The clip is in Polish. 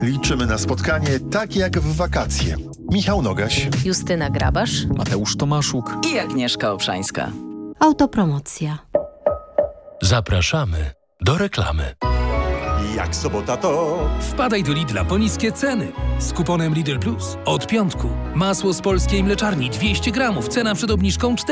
Liczymy na spotkanie tak jak w wakacje. Michał Nogaś, Justyna Grabasz, Mateusz Tomaszuk i Agnieszka Obszańska. Autopromocja. Zapraszamy do reklamy. Jak sobota to... Wpadaj do Lidla po niskie ceny. Z kuponem Lidl Plus. Od piątku. Masło z polskiej mleczarni 200 gramów. Cena przed obniżką